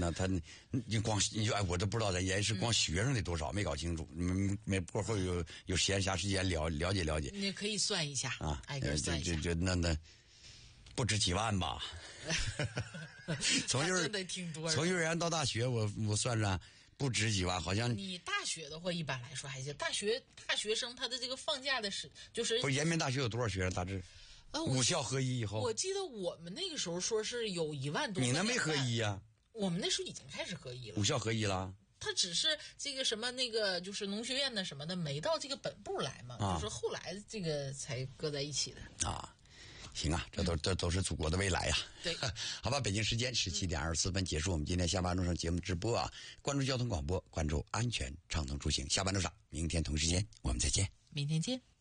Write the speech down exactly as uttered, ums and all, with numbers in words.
呢，他你光你就哎，我都不知道咱也是光学生的多少，没搞清楚。没没过后有有闲暇时间了了解了解。 你可以算一下啊， 挨个算一下。 就就那那不止几万吧。从幼儿从幼儿园到大学，我我算算不止几万，好像。 你大学的话，一般来说还行。大学大学生他的这个放假的是就是不是延边大学有多少学生？大致呃五校合一以后， 我记得我们那个时候说是有一万多。 你那没合一呀、啊？ 我们那时候已经开始合一了。 五校合一了。 他只是这个什么那个就是农学院的什么的没到这个本部来嘛，啊、就是后来这个才搁在一起的啊。行啊，这都、嗯、这都是祖国的未来呀、 啊。对， 好吧，北京时间十七点二十四分结束我们今天下班路上节目直播啊。关注交通广播，关注安全畅通出行。下班路上，明天同时间我们再见。 明天见。